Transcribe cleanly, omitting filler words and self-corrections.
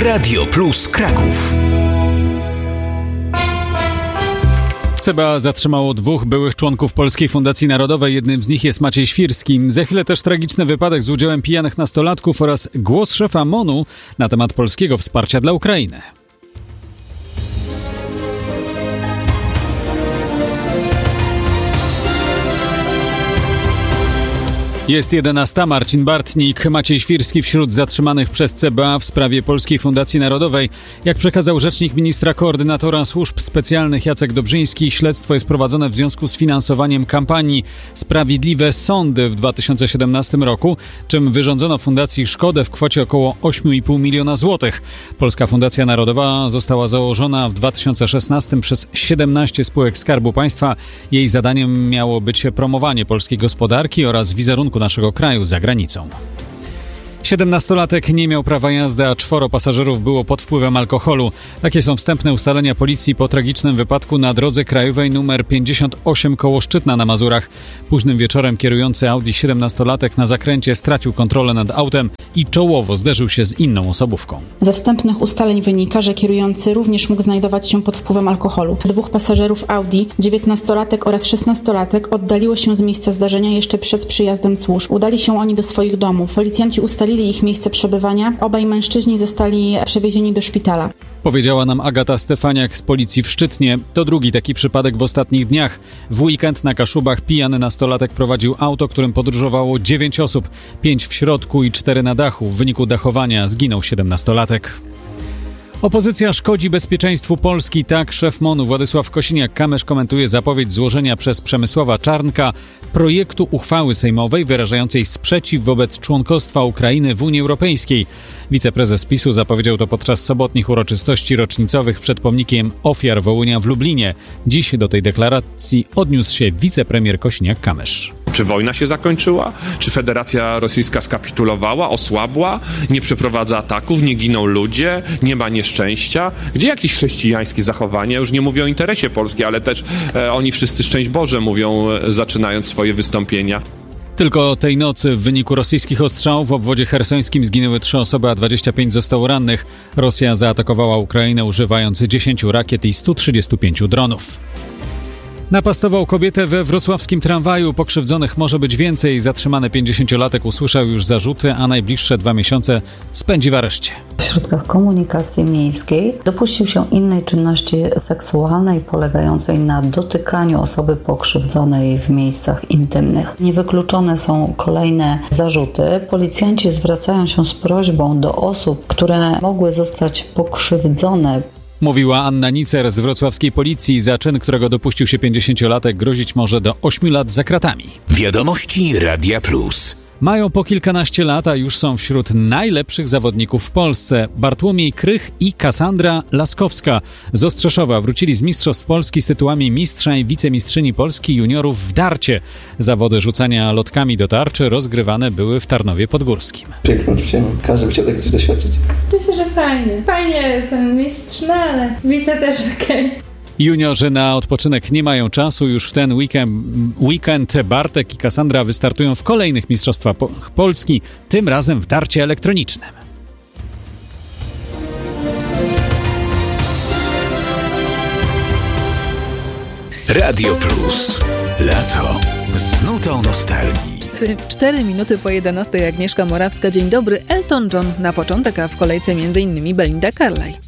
Radio Plus Kraków. CBA zatrzymało 2 byłych członków Polskiej Fundacji Narodowej. Jednym z nich jest Maciej Świrski. Za chwilę też tragiczny wypadek z udziałem pijanych nastolatków oraz głos szefa MON-u na temat polskiego wsparcia dla Ukrainy. Jest 11. Marcin Bartnik. Maciej Świrski wśród zatrzymanych przez CBA w sprawie Polskiej Fundacji Narodowej. Jak przekazał rzecznik ministra koordynatora służb specjalnych Jacek Dobrzyński, śledztwo jest prowadzone w związku z finansowaniem kampanii Sprawiedliwe Sądy w 2017 roku, czym wyrządzono fundacji szkodę w kwocie około 8,5 miliona złotych. Polska Fundacja Narodowa została założona w 2016 przez 17 spółek Skarbu Państwa. Jej zadaniem miało być promowanie polskiej gospodarki oraz wizerunku naszego kraju za granicą. 17-latek nie miał prawa jazdy, a 4 pasażerów było pod wpływem alkoholu. Takie są wstępne ustalenia policji po tragicznym wypadku na drodze krajowej nr 58 koło Szczytna na Mazurach. Późnym wieczorem kierujący Audi 17-latek na zakręcie stracił kontrolę nad autem i czołowo zderzył się z inną osobówką. Ze wstępnych ustaleń wynika, że kierujący również mógł znajdować się pod wpływem alkoholu. 2 pasażerów Audi, 19-latek oraz 16-latek oddaliło się z miejsca zdarzenia jeszcze przed przyjazdem służb. Udali się oni do swoich domów. Policjanci ustalili ich miejsce przebywania. Obaj mężczyźni zostali przewiezieni do szpitala. Powiedziała nam Agata Stefaniak z policji w Szczytnie. To drugi taki przypadek w ostatnich dniach. W weekend na Kaszubach pijany nastolatek prowadził auto, którym podróżowało 9 osób. 5 w środku i 4 na dachu. W wyniku dachowania zginął 17-latek. Opozycja szkodzi bezpieczeństwu Polski. Tak szef MON-u Władysław Kosiniak-Kamysz komentuje zapowiedź złożenia przez Przemysława Czarnka projektu uchwały sejmowej wyrażającej sprzeciw wobec członkostwa Ukrainy w Unii Europejskiej. Wiceprezes PiS-u zapowiedział to podczas sobotnich uroczystości rocznicowych przed pomnikiem ofiar Wołynia w Lublinie. Dziś do tej deklaracji odniósł się wicepremier Kosiniak-Kamysz. Czy wojna się zakończyła? Czy Federacja Rosyjska skapitulowała, osłabła? Nie przeprowadza ataków, nie giną ludzie, nie ma nieszczęścia? Gdzie jakieś chrześcijańskie zachowania? Już nie mówię o interesie Polski, ale też oni wszyscy szczęść Boże mówią, zaczynając swoje wystąpienia. Tylko tej nocy w wyniku rosyjskich ostrzałów w obwodzie chersońskim zginęły 3 osoby, a 25 zostało rannych. Rosja zaatakowała Ukrainę używając 10 rakiet i 135 dronów. Napastował kobietę we wrocławskim tramwaju. Pokrzywdzonych może być więcej. Zatrzymany 50-latek usłyszał już zarzuty, a najbliższe 2 miesiące spędzi w areszcie. W środkach komunikacji miejskiej dopuścił się innej czynności seksualnej polegającej na dotykaniu osoby pokrzywdzonej w miejscach intymnych. Niewykluczone są kolejne zarzuty. Policjanci zwracają się z prośbą do osób, które mogły zostać pokrzywdzone. Mówiła Anna Nicer z wrocławskiej policji. Za czyn, którego dopuścił się 50-latek, grozić może do 8 lat za kratami. Wiadomości Radia Plus. Mają po kilkanaście lat, a już są wśród najlepszych zawodników w Polsce. Bartłomiej Krych i Kasandra Laskowska z Ostrzeszowa wrócili z Mistrzostw Polski z tytułami mistrza i wicemistrzyni Polski juniorów w darcie. Zawody rzucania lotkami do tarczy rozgrywane były w Tarnowie Podgórskim. Piękne uczucie, każdy by chciał takie coś doświadczyć. Myślę, że fajnie. Fajnie ten mistrz, no ale wice też okej. Juniorzy na odpoczynek nie mają czasu. Już w ten weekend Bartek i Kasandra wystartują w kolejnych Mistrzostwach Polski, tym razem w darcie elektronicznym. Radio Plus. Lato. Z nutą nostalgii. 4 minuty po 11. Agnieszka Morawska. Dzień dobry. Elton John na początek, a w kolejce m.in. Belinda Carlisle.